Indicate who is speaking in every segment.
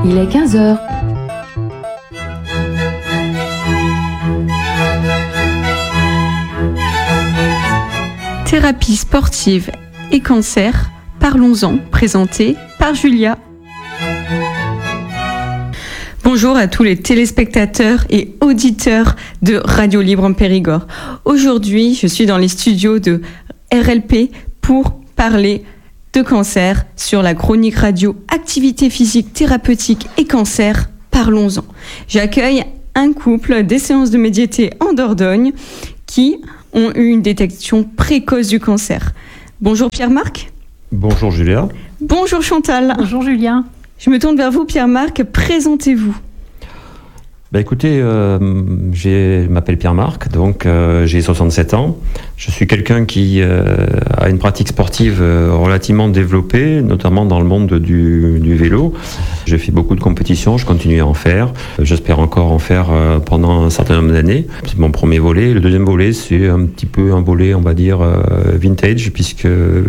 Speaker 1: Il est 15h.
Speaker 2: Thérapie sportive et cancer, parlons-en, présenté par Julia. Bonjour à tous les téléspectateurs et auditeurs de Radio Libre en Périgord. Aujourd'hui, je suis dans les studios de RLP pour parler de cancer sur la chronique radio Activité physique thérapeutique et cancer, parlons-en. J'accueille un couple des séances de médiété en Dordogne qui ont eu une détection précoce du cancer. Bonjour Pierre-Marc.
Speaker 3: Bonjour Julia.
Speaker 2: Bonjour Chantal.
Speaker 4: Bonjour Julien.
Speaker 2: Je me tourne vers vous Pierre-Marc, présentez-vous.
Speaker 3: Écoutez, je m'appelle Pierre-Marc, donc j'ai 67 ans. Je suis quelqu'un qui a une pratique sportive relativement développée, notamment dans le monde du vélo. J'ai fait beaucoup de compétitions, je continue à en faire. J'espère encore en faire pendant un certain nombre d'années. C'est mon premier volet. Le deuxième volet, c'est un petit peu un volet, on va dire, vintage, puisque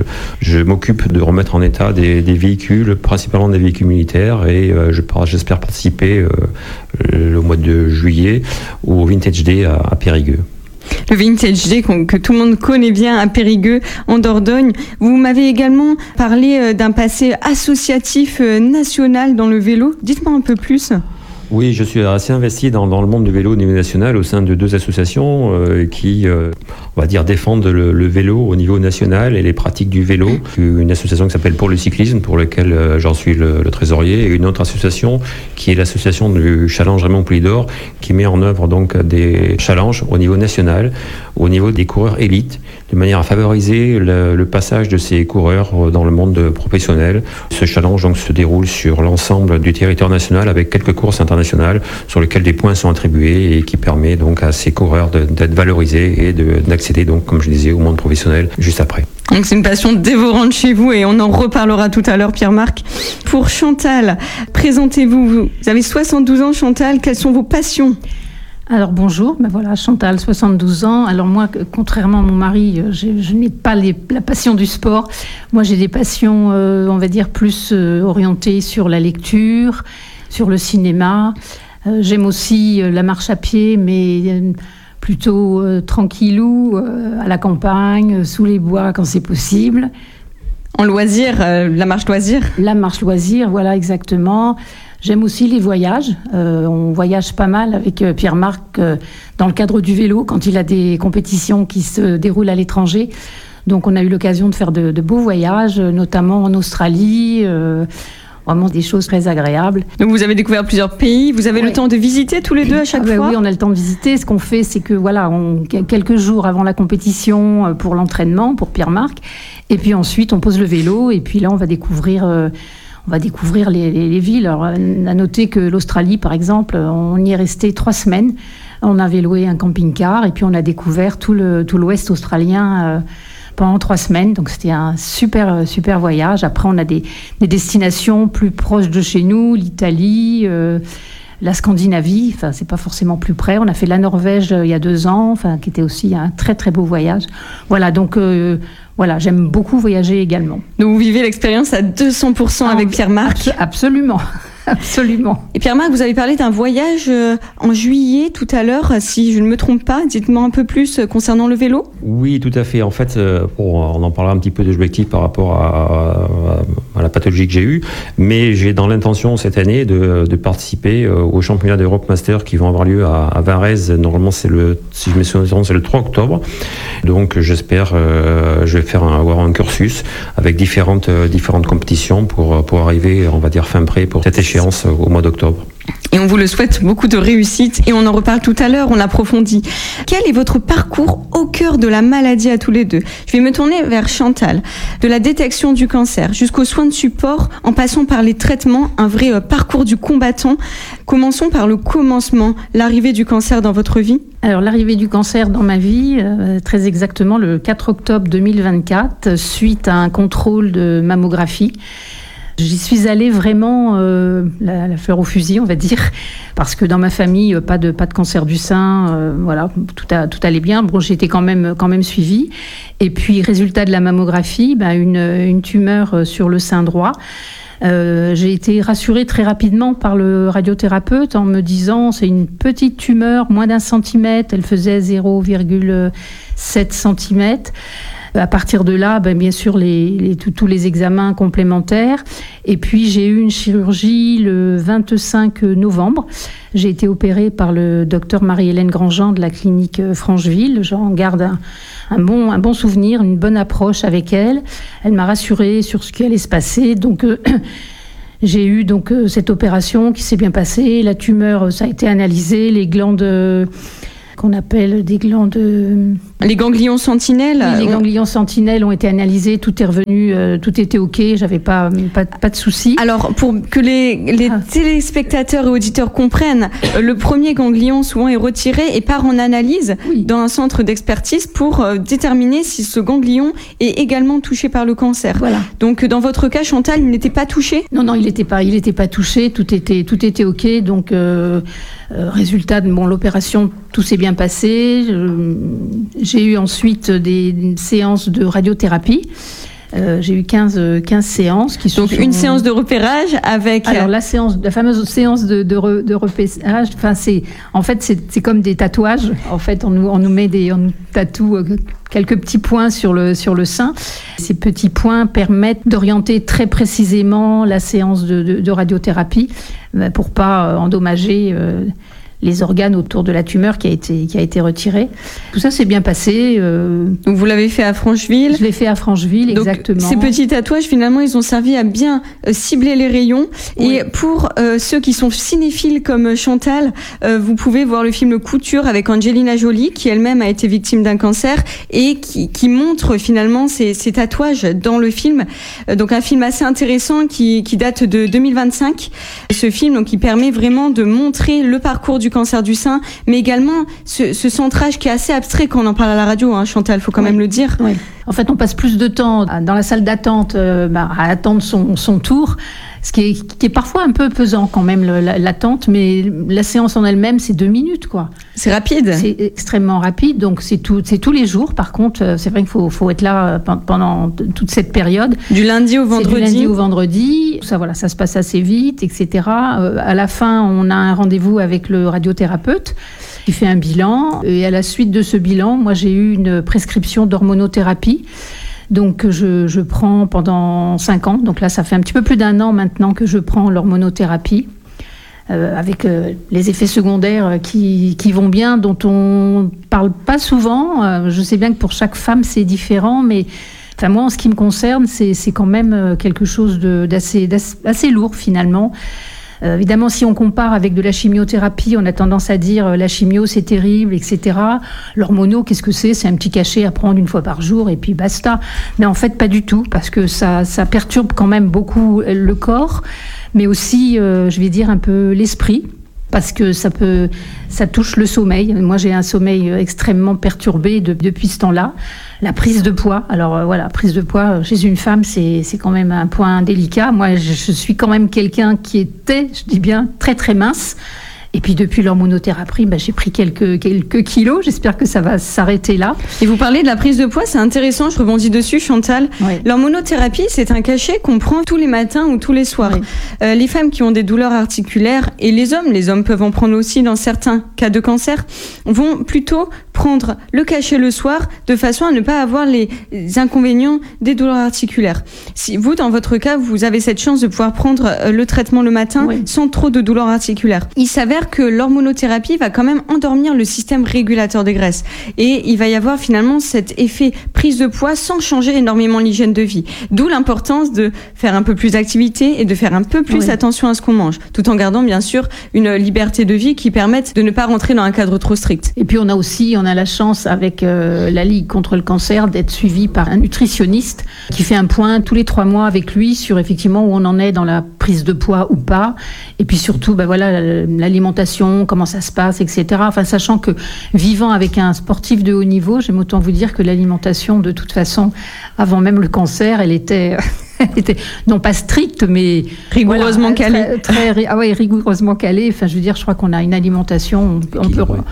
Speaker 3: je m'occupe de remettre en état des véhicules, principalement des véhicules militaires, et j'espère participer le mois de juillet au Vintage Day à Périgueux.
Speaker 2: Le Vintage Day que tout le monde connaît bien à Périgueux, en Dordogne. Vous m'avez également parlé d'un passé associatif national dans le vélo. Dites-moi un peu plus.
Speaker 3: Oui, je suis assez investi dans le monde du vélo au niveau national au sein de deux associations qui, on va dire, défendent le vélo au niveau national et les pratiques du vélo. Une association qui s'appelle Pour le cyclisme, pour laquelle j'en suis le trésorier, et une autre association qui est l'association du Challenge Raymond Poulidor, qui met en œuvre donc des challenges au niveau national, au niveau des coureurs élites, de manière à favoriser le passage de ces coureurs dans le monde professionnel. Ce challenge donc se déroule sur l'ensemble du territoire national avec quelques courses internationales sur lesquelles des points sont attribués et qui permet donc à ces coureurs d'être valorisés et d'accéder donc, comme je disais, au monde professionnel juste après.
Speaker 2: Donc c'est une passion dévorante chez vous et on en reparlera tout à l'heure, Pierre-Marc. Pour Chantal, présentez-vous. Vous avez 72 ans, Chantal. Quelles sont vos passions ?
Speaker 4: Alors bonjour, voilà, Chantal, 72 ans. Alors moi, contrairement à mon mari, je n'ai pas la passion du sport. Moi, j'ai des passions, on va dire, plus orientées sur la lecture, sur le cinéma. J'aime aussi la marche à pied, mais plutôt tranquillou, à la campagne, sous les bois quand c'est possible.
Speaker 2: En loisir, la marche loisir ?
Speaker 4: La marche loisir, voilà, exactement. J'aime aussi les voyages. On voyage pas mal avec Pierre-Marc dans le cadre du vélo, quand il a des compétitions qui se déroulent à l'étranger. Donc on a eu l'occasion de faire de beaux voyages, notamment en Australie, vraiment des choses très agréables.
Speaker 2: Donc vous avez découvert plusieurs pays, vous avez le temps de visiter tous les deux à chaque fois ?
Speaker 4: Oui, on a le temps de visiter. Ce qu'on fait, c'est que voilà, quelques jours avant la compétition pour l'entraînement, pour Pierre-Marc, et puis ensuite on pose le vélo, et puis là on va découvrir les villes. Alors, on a noté que l'Australie, par exemple, on y est resté 3 semaines. On avait loué un camping-car et puis on a découvert tout l'ouest australien pendant 3 semaines. Donc, c'était un super voyage. Après, on a des destinations plus proches de chez nous, l'Italie, la Scandinavie. Enfin, c'est pas forcément plus près. On a fait la Norvège il y a 2 ans, enfin, qui était aussi un très, très beau voyage. Voilà, donc... Voilà, j'aime beaucoup voyager également.
Speaker 2: Donc vous vivez l'expérience à 200% avec Pierre-Marc ?
Speaker 4: Absolument. Absolument.
Speaker 2: Et Pierre-Marc, vous avez parlé d'un voyage en juillet tout à l'heure, si je ne me trompe pas. Dites-moi un peu plus concernant le vélo.
Speaker 3: Oui, tout à fait. En fait, on en parlera un petit peu de l'objectif par rapport à la pathologie que j'ai eue, mais j'ai dans l'intention cette année de participer aux championnats d'Europe Master qui vont avoir lieu à Varèse. Normalement, si je me souviens, c'est le 3 octobre. Donc, j'espère, je vais avoir un cursus avec différentes compétitions pour arriver, on va dire, fin prêt pour cette échéance au mois d'octobre.
Speaker 2: Et on vous le souhaite beaucoup de réussite et on en reparle tout à l'heure, on approfondit. Quel est votre parcours au cœur de la maladie à tous les deux ? Je vais me tourner vers Chantal. De la détection du cancer jusqu'aux soins de support, en passant par les traitements, un vrai parcours du combattant. Commençons par le commencement, l'arrivée du cancer dans votre vie.
Speaker 4: Alors l'arrivée du cancer dans ma vie, très exactement le 4 octobre 2024, suite à un contrôle de mammographie. J'y suis allée vraiment la fleur au fusil, on va dire, parce que dans ma famille, pas de cancer du sein, voilà, tout allait bien. Bon, j'étais quand même suivie. Et puis, résultat de la mammographie, une tumeur sur le sein droit. J'ai été rassurée très rapidement par le radiothérapeute en me disant c'est une petite tumeur, moins d'1 centimètre, elle faisait 0,7 cm. À partir de là, bien sûr, tous les examens complémentaires. Et puis, j'ai eu une chirurgie le 25 novembre. J'ai été opérée par le docteur Marie-Hélène Grandjean de la clinique Francheville. J'en garde un bon souvenir, une bonne approche avec elle. Elle m'a rassurée sur ce qui allait se passer. Donc, j'ai eu cette opération qui s'est bien passée. La tumeur, ça a été analysé. Les glandes qu'on appelle des glandes...
Speaker 2: Les ganglions sentinelles.
Speaker 4: Oui, les ganglions sentinelles ont été analysés, tout est revenu, tout était OK, j'avais pas de soucis.
Speaker 2: Alors, pour que les téléspectateurs et auditeurs comprennent, le premier ganglion souvent est retiré et part en analyse dans un centre d'expertise pour déterminer si ce ganglion est également touché par le cancer.
Speaker 4: Voilà.
Speaker 2: Donc, dans votre cas, Chantal, il n'était pas touché ?
Speaker 4: Non, il n'était pas touché, tout était OK. Donc, résultat de l'opération, tout s'est bien passé. J'ai eu ensuite des séances de radiothérapie. J'ai eu 15 séances qui sont...
Speaker 2: Donc une séance de repérage avec...
Speaker 4: Alors la fameuse séance de repérage, c'est comme des tatouages. En fait, on nous tatoue quelques petits points sur le sein. Ces petits points permettent d'orienter très précisément la séance de radiothérapie pour pas endommager les organes autour de la tumeur qui a été retirée. Tout ça s'est bien passé.
Speaker 2: Donc vous l'avez fait à Francheville.
Speaker 4: Je l'ai fait à Francheville,
Speaker 2: donc,
Speaker 4: exactement.
Speaker 2: Ces petits tatouages, finalement, ils ont servi à bien cibler les rayons. Oui. Et pour ceux qui sont cinéphiles comme Chantal, vous pouvez voir le film Couture avec Angelina Jolie, qui elle-même a été victime d'un cancer et qui montre finalement ces tatouages dans le film. Donc un film assez intéressant qui date de 2025. Ce film, donc, qui permet vraiment de montrer le parcours du cancer du sein, mais également ce centrage qui est assez abstrait quand on en parle à la radio, Chantal, faut quand même le dire.
Speaker 4: Oui. En fait, on passe plus de temps dans la salle d'attente à attendre son tour, ce qui est parfois un peu pesant quand même, l'attente, mais la séance en elle-même, c'est 2 minutes, quoi.
Speaker 2: C'est rapide.
Speaker 4: C'est extrêmement rapide, donc c'est tous les jours. Par contre, c'est vrai qu'il faut être là pendant toute cette période.
Speaker 2: Du lundi au vendredi.
Speaker 4: Du lundi au vendredi. Ça se passe assez vite, etc. À la fin, on a un rendez-vous avec le radiothérapeute qui fait un bilan. Et à la suite de ce bilan, moi, j'ai eu une prescription d'hormonothérapie. Donc, je prends pendant 5 ans. Donc là, ça fait un petit peu plus d'1 an maintenant que je prends l'hormonothérapie. Avec les effets secondaires qui vont bien, dont on parle pas souvent. Je sais bien que pour chaque femme, c'est différent, mais moi, en ce qui me concerne, c'est quand même quelque chose d'assez lourd, finalement. Évidemment, si on compare avec de la chimiothérapie, on a tendance à dire la chimio, c'est terrible, etc. L'hormono, qu'est-ce que c'est ? C'est un petit cachet à prendre 1 fois par jour et puis basta. Mais en fait, pas du tout, parce que ça perturbe quand même beaucoup le corps, mais aussi, je vais dire, un peu l'esprit, parce que ça touche le sommeil. Moi, j'ai un sommeil extrêmement perturbé depuis ce temps-là. La prise de poids. Alors prise de poids chez une femme, c'est quand même un point délicat. Moi, je suis quand même quelqu'un qui était, je dis bien, très très mince. Et puis depuis l'hormonothérapie, j'ai pris quelques kilos. J'espère que ça va s'arrêter là.
Speaker 2: Et vous parlez de la prise de poids, c'est intéressant. Je rebondis dessus, Chantal.
Speaker 4: Oui.
Speaker 2: L'hormonothérapie, c'est un cachet qu'on prend tous les matins ou tous les soirs. Oui. Les femmes qui ont des douleurs articulaires et les hommes peuvent en prendre aussi dans certains cas de cancer, vont plutôt prendre le cachet le soir de façon à ne pas avoir les inconvénients des douleurs articulaires. Si vous, dans votre cas, vous avez cette chance de pouvoir prendre le traitement le matin sans trop de douleurs articulaires. Il s'avère que l'hormonothérapie va quand même endormir le système régulateur des graisses. Et il va y avoir finalement cet effet prise de poids sans changer énormément l'hygiène de vie. D'où l'importance de faire un peu plus d'activité et de faire un peu plus attention à ce qu'on mange, tout en gardant bien sûr une liberté de vie qui permette de ne pas rentrer dans un cadre trop strict.
Speaker 4: Et puis on a la chance avec la Ligue contre le cancer d'être suivi par un nutritionniste qui fait un point tous les 3 mois avec lui sur effectivement où on en est dans la prise de poids ou pas. Et puis surtout, l'alimentation, comment ça se passe, etc. Sachant que vivant avec un sportif de haut niveau, j'aime autant vous dire que l'alimentation, de toute façon, avant même le cancer, elle était non pas stricte, mais
Speaker 2: rigoureusement calée.
Speaker 4: Rigoureusement calée. Je veux dire, je crois qu'on a une alimentation,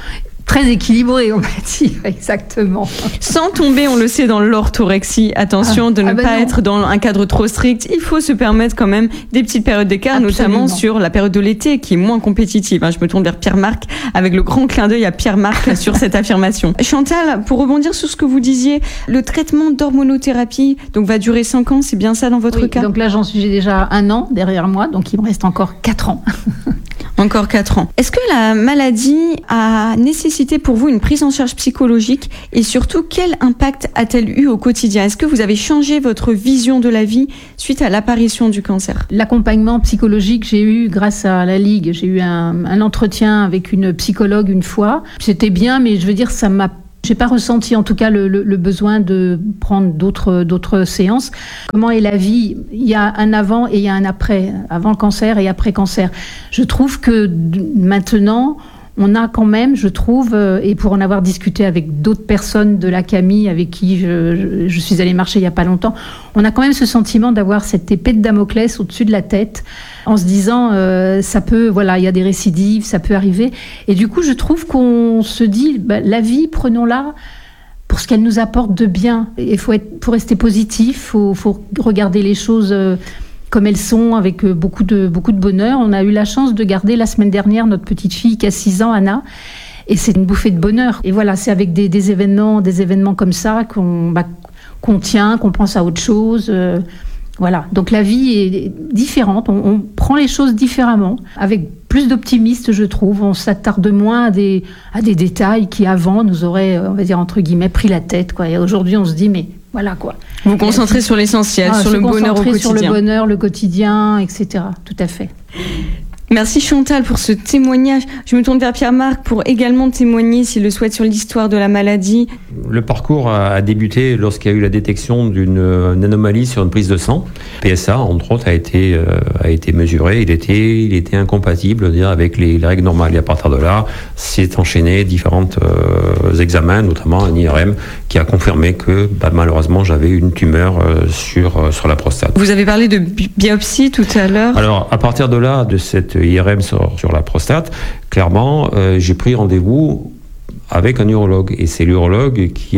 Speaker 4: très équilibré, on va dire, exactement.
Speaker 2: Sans tomber, on le sait, dans l'orthorexie. Attention de ne pas être dans un cadre trop strict. Il faut se permettre quand même des petites périodes d'écart, notamment sur la période de l'été qui est moins compétitive. Je me tourne vers Pierre-Marc avec le grand clin d'œil à Pierre-Marc sur cette affirmation. Chantal, pour rebondir sur ce que vous disiez, le traitement d'hormonothérapie donc, va durer 5 ans, c'est bien ça dans votre cas ?
Speaker 4: Donc là, j'ai déjà 1 an derrière moi, donc il me reste encore 4 ans.
Speaker 2: Encore 4 ans. Est-ce que la maladie a nécessité pour vous une prise en charge psychologique et surtout, quel impact a-t-elle eu au quotidien ? Est-ce que vous avez changé votre vision de la vie suite à l'apparition du cancer ?
Speaker 4: L'accompagnement psychologique, j'ai eu grâce à la Ligue. J'ai eu un entretien avec une psychologue une fois. C'était bien, mais je veux dire, j'ai pas ressenti en tout cas le besoin de prendre d'autres séances. Comment est la vie ? Il y a un avant et il y a un après. Avant le cancer et après cancer. Je trouve que maintenant, on a quand même, je trouve, et pour en avoir discuté avec d'autres personnes de la CAMI avec qui je suis allée marcher il n'y a pas longtemps, on a quand même ce sentiment d'avoir cette épée de Damoclès au-dessus de la tête en se disant ça peut, voilà, il y a des récidives, ça peut arriver. Et du coup, je trouve qu'on se dit, la vie, prenons-la pour ce qu'elle nous apporte de bien. Il faut rester positif, faut regarder les choses comme elles sont, avec beaucoup de bonheur. On a eu la chance de garder la semaine dernière notre petite fille qui a 6 ans, Anna, et c'est une bouffée de bonheur. Et voilà, c'est avec des événements comme ça qu'on tient, qu'on pense à autre chose. Voilà, donc la vie est différente, on prend les choses différemment, avec plus d'optimisme, je trouve. On s'attarde moins à des détails qui avant nous auraient, on va dire entre guillemets, pris la tête, quoi. Et aujourd'hui, on se dit, mais voilà, quoi.
Speaker 2: Vous vous concentrez sur l'essentiel, sur le bonheur au quotidien.
Speaker 4: Sur le bonheur, le quotidien, etc. Tout à fait.
Speaker 2: Merci Chantal pour ce témoignage. Je me tourne vers Pierre-Marc pour également témoigner, s'il le souhaite, sur l'histoire de la maladie.
Speaker 3: Le parcours a débuté lorsqu'il y a eu la détection d'une anomalie sur une prise de sang. PSA, entre autres, a été mesuré. Il était incompatible avec les règles normales. Et à partir de là, s'est enchaîné différents examens, notamment un IRM, qui a confirmé que malheureusement, j'avais une tumeur sur la prostate.
Speaker 2: Vous avez parlé de biopsie tout à l'heure.
Speaker 3: Alors, à partir de là, de cette IRM sur la prostate, clairement, j'ai pris rendez-vous avec un urologue. Et c'est l'urologue qui,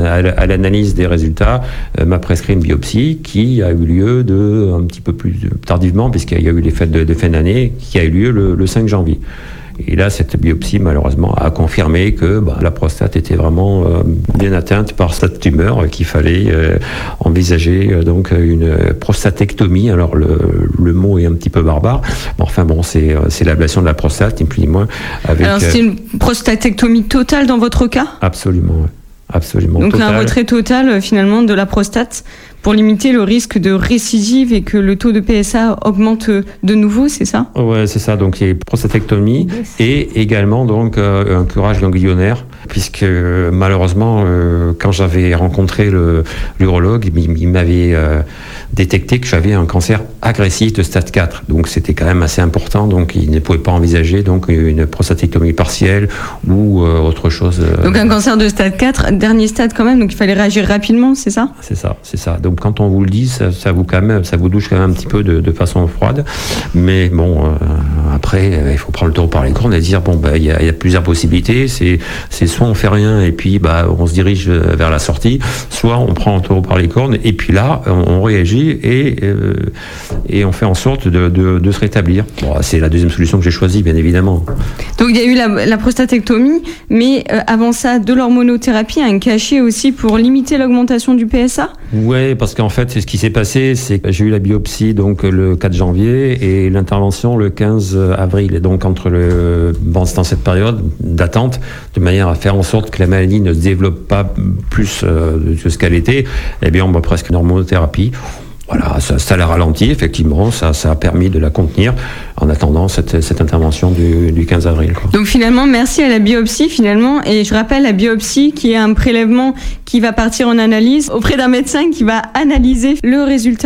Speaker 3: à l'analyse des résultats, m'a prescrit une biopsie qui a eu lieu un petit peu plus tardivement, puisqu'il y a eu les fêtes de fin d'année, qui a eu lieu le 5 janvier. Et là, cette biopsie, malheureusement, a confirmé que la prostate était vraiment bien atteinte par cette tumeur, qu'il fallait envisager donc une prostatectomie. Alors, le mot est un petit peu barbare. Enfin bon, c'est l'ablation de la prostate, ni plus ni moins.
Speaker 2: Alors, c'est une prostatectomie totale dans votre cas ?
Speaker 3: Absolument, oui. Absolument.
Speaker 2: Donc un retrait total finalement de la prostate pour limiter le risque de récidive et que le taux de PSA augmente de nouveau, c'est ça ?
Speaker 3: Ouais, c'est ça. Donc il y a prostatectomie et également donc un curage ganglionnaire, puisque malheureusement quand j'avais rencontré l'urologue, il m'avait détecté que j'avais un cancer agressif de stade 4. Donc c'était quand même assez important. Donc il ne pouvait pas envisager donc une prostatectomie partielle ou autre chose.
Speaker 2: Donc un cancer de stade 4, dernier stade quand même. Donc il fallait réagir rapidement, c'est ça ?
Speaker 3: C'est ça. Donc quand on vous le dit, ça vous douche quand même un petit peu de façon froide. Mais bon, après, il faut prendre le taureau par les cornes et dire il y a plusieurs possibilités. C'est soit on fait rien et puis on se dirige vers la sortie, soit on prend le taureau par les cornes et puis là on réagit et on fait en sorte de se rétablir. Bon, c'est la deuxième solution que j'ai choisie, bien évidemment.
Speaker 2: Donc il y a eu la prostatectomie, mais avant ça, de l'hormonothérapie, un cachet aussi pour limiter l'augmentation du PSA ?
Speaker 3: Oui, parce qu'en fait, ce qui s'est passé, c'est que j'ai eu la biopsie donc le 4 janvier et l'intervention le 15 avril. Et donc dans cette période d'attente, de manière à faire en sorte que la maladie ne se développe pas plus que ce qu'elle était, eh bien on va presque une hormonothérapie. Voilà, ça l'a ralenti, effectivement, ça a permis de la contenir en attendant cette intervention du 15 avril. Quoi.
Speaker 2: Donc finalement, merci à la biopsie finalement, et je rappelle la biopsie qui est un prélèvement qui va partir en analyse auprès d'un médecin qui va analyser le résultat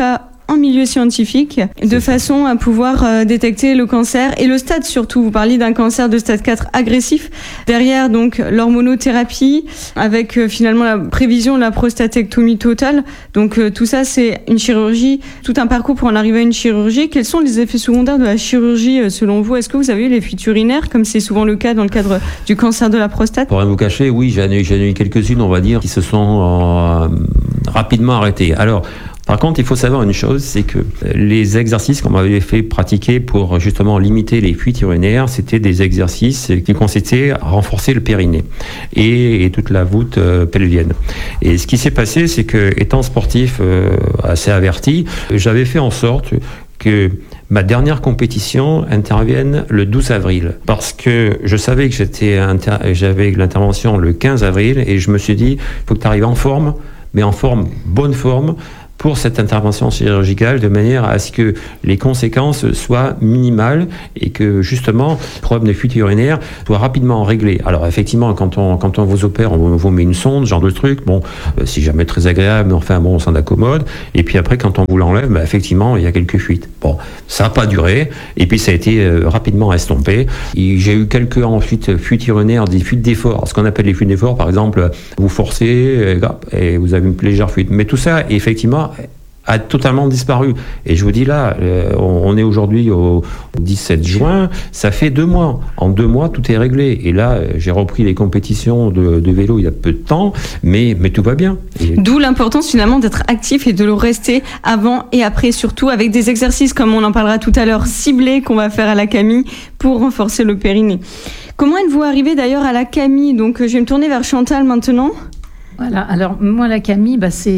Speaker 2: en milieu scientifique, de façon à pouvoir détecter le cancer et le stade surtout. Vous parliez d'un cancer de stade 4 agressif. Derrière, donc, l'hormonothérapie avec finalement la prévision de la prostatectomie totale. Donc, tout ça, c'est une chirurgie, tout un parcours pour en arriver à une chirurgie. Quels sont les effets secondaires de la chirurgie selon vous? Est-ce que vous avez eu les fuites urinaires, comme c'est souvent le cas dans le cadre du cancer de la prostate?
Speaker 3: Pour rien vous cacher, oui, j'en ai eu quelques-unes, on va dire, qui se sont rapidement arrêtées. Alors, par contre, il faut savoir une chose, c'est que les exercices qu'on m'avait fait pratiquer pour justement limiter les fuites urinaires, c'était des exercices qui consistaient à renforcer le périnée et toute la voûte pelvienne. Et ce qui s'est passé, c'est que, étant sportif assez averti, j'avais fait en sorte que ma dernière compétition intervienne le 12 avril, parce que je savais que j'avais l'intervention le 15 avril, et je me suis dit, il faut que tu arrives en forme, mais en forme, bonne forme, pour cette intervention chirurgicale, de manière à ce que les conséquences soient minimales et que justement le problème de fuite urinaire soit rapidement réglé. Alors effectivement, quand on vous opère, on vous met une sonde, ce genre de truc, bon, c'est jamais très agréable, mais enfin bon, on s'en accommode. Et puis après, quand on vous l'enlève, effectivement, il y a quelques fuites. Bon, ça n'a pas duré, et puis ça a été rapidement estompé. Et j'ai eu quelques ensuite fuites urinaires, des fuites d'effort. Ce qu'on appelle les fuites d'effort, par exemple, vous forcez et vous avez une légère fuite. Mais tout ça, effectivement, a totalement disparu. Et je vous dis là, on est aujourd'hui au 17 juin, ça fait 2 mois. En 2 mois, tout est réglé. Et là, j'ai repris les compétitions de vélo il y a peu de temps, mais tout va bien.
Speaker 2: D'où l'importance finalement d'être actif et de le rester avant et après, surtout avec des exercices, comme on en parlera tout à l'heure, ciblés qu'on va faire à la Camille pour renforcer le périnée. Comment êtes-vous arrivé d'ailleurs à la Camille? Donc, je vais me tourner vers Chantal maintenant.
Speaker 4: Voilà, alors moi la Camille,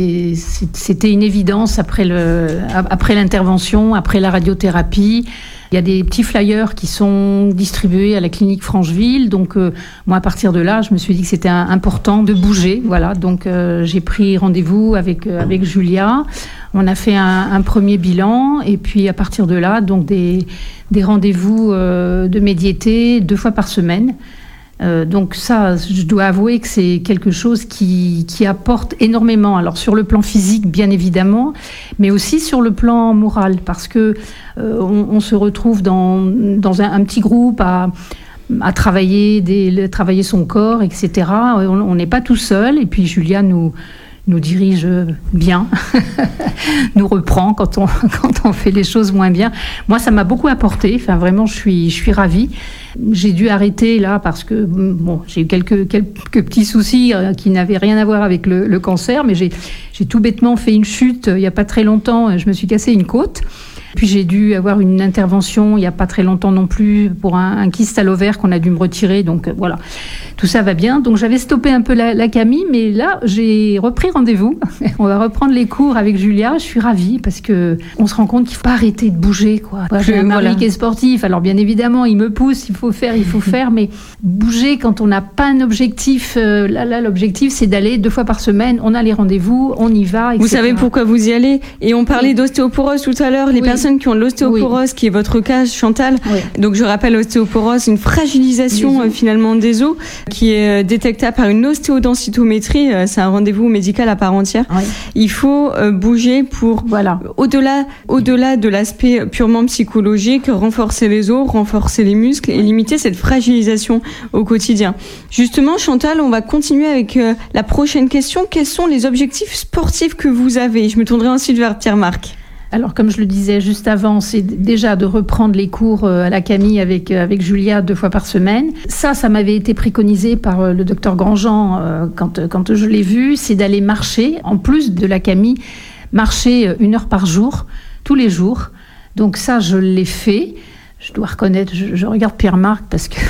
Speaker 4: c'était une évidence après l'intervention, après la radiothérapie. Il y a des petits flyers qui sont distribués à la clinique Francheville, donc moi à partir de là, je me suis dit que c'était important de bouger, voilà. Donc j'ai pris rendez-vous avec Julia. On a fait un premier bilan, et puis à partir de là, donc des rendez-vous de médiété 2 fois par semaine. Donc ça, je dois avouer que c'est quelque chose qui apporte énormément. Alors sur le plan physique, bien évidemment, mais aussi sur le plan moral, parce que on se retrouve dans un petit groupe à travailler son corps, etc. On n'est pas tout seul. Et puis Julia nous dirige bien, nous reprend quand on fait les choses moins bien. Moi, ça m'a beaucoup apporté. Enfin, vraiment, je suis ravie. J'ai dû arrêter là parce que j'ai eu quelques petits soucis qui n'avaient rien à voir avec le cancer, mais j'ai tout bêtement fait une chute il n'y a pas très longtemps. Je me suis cassé une côte. Puis j'ai dû avoir une intervention il n'y a pas très longtemps non plus pour un kyste à l'ovaire qu'on a dû me retirer. Donc voilà, tout ça va bien. Donc j'avais stoppé un peu la Camille, mais là j'ai repris rendez-vous. On va reprendre les cours avec Julia. Je suis ravie parce que on se rend compte qu'il ne faut pas arrêter de bouger, quoi. J'ai un mari qui est sportif, alors bien évidemment il me pousse, il faut faire, mais bouger quand on n'a pas un objectif. Là l'objectif c'est d'aller 2 fois par semaine. On a les rendez-vous, on y va, etc.
Speaker 2: Vous savez pourquoi vous y allez? Et on parlait d'ostéoporose tout à l'heure. Les personnes qui ont de l'ostéoporose, qui est votre cas, Chantal. Oui. Donc je rappelle, l'ostéoporose, une fragilisation finalement des os qui est détectable par une ostéodensitométrie. C'est un rendez-vous médical à part entière. Oui. Il faut bouger pour, au-delà de l'aspect purement psychologique, renforcer les os, renforcer les muscles et limiter cette fragilisation au quotidien. Justement, Chantal, on va continuer avec la prochaine question. Quels sont les objectifs sportifs que vous avez? Je me tournerai ensuite vers Pierre-Marc.
Speaker 4: Alors, comme je le disais juste avant, c'est déjà de reprendre les cours à la Camille avec Julia 2 fois par semaine. Ça m'avait été préconisé par le docteur Grandjean quand je l'ai vu, c'est d'aller marcher, en plus de la Camille, marcher 1 heure par jour, tous les jours. Donc ça, je l'ai fait. Je dois reconnaître, je regarde Pierre-Marc parce que...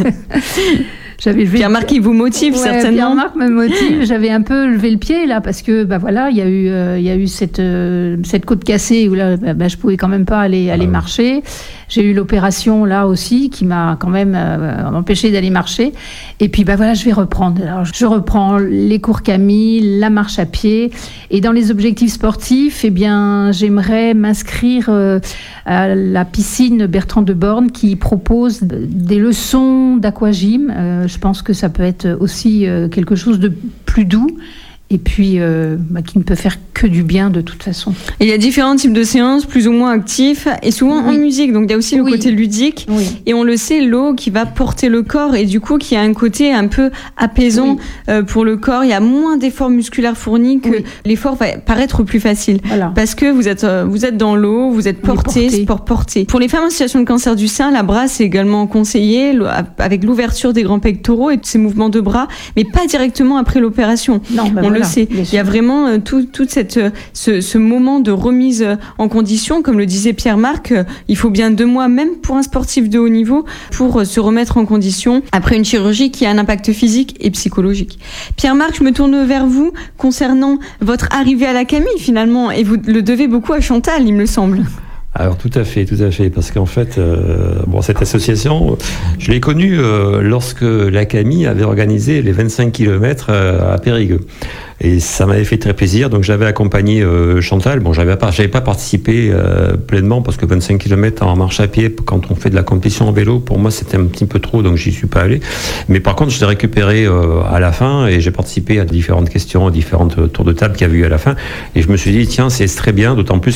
Speaker 2: Pierre-Marc, il vous motive certainement.
Speaker 4: Pierre-Marc me motive. J'avais un peu levé le pied là parce que il y a eu cette côte cassée où là je pouvais quand même pas aller marcher. J'ai eu l'opération là aussi qui m'a quand même empêché d'aller marcher. Et puis je vais reprendre. Alors je reprends les cours Camille, la marche à pied. Et dans les objectifs sportifs, j'aimerais m'inscrire à la piscine Bertrand de Born qui propose des leçons d'aquagym. Je pense que ça peut être aussi quelque chose de plus doux et puis qui ne peut faire que du bien de toute façon.
Speaker 2: Et il y a différents types de séances, plus ou moins actifs, et souvent en musique. Donc il y a aussi le côté ludique. Oui. Et on le sait, l'eau qui va porter le corps, et du coup qui a un côté un peu apaisant pour le corps. Il y a moins d'efforts musculaires fournis, que l'effort va paraître plus facile. Voilà. Parce que vous êtes dans l'eau, vous êtes porté, sport porté. Pour les femmes en situation de cancer du sein, la brasse est également conseillée, avec l'ouverture des grands pectoraux et ces mouvements de bras, mais pas directement après l'opération. Non, on le sait. Il y a vraiment tout ce moment de remise en condition, comme le disait Pierre-Marc, il faut bien 2 mois, même pour un sportif de haut niveau, pour se remettre en condition après une chirurgie qui a un impact physique et psychologique. Pierre-Marc, je me tourne vers vous concernant votre arrivée à la Camille finalement, et vous le devez beaucoup à Chantal, il me semble.
Speaker 3: Alors tout à fait, parce qu'en fait, cette association, je l'ai connue lorsque la Camille avait organisé les 25 km à Périgueux. Et ça m'avait fait très plaisir, donc j'avais accompagné Chantal. Bon, j'avais pas participé pleinement, parce que 25 km en marche à pied, quand on fait de la compétition en vélo, pour moi c'était un petit peu trop, donc j'y suis pas allé. Mais par contre, je l'ai récupéré à la fin, et j'ai participé à différentes questions, à différentes tours de table qu'il y a eu à la fin. Et je me suis dit, tiens, c'est très bien, d'autant plus